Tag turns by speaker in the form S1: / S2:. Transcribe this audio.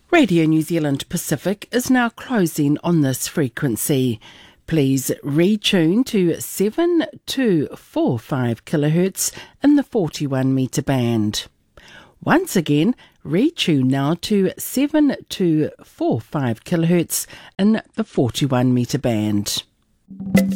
S1: Radio New Zealand Pacific is now closing on this frequency. Please retune to 7245 kHz in the 41 metre band. Once again, retune now to 7245 kHz in the 41 metre band.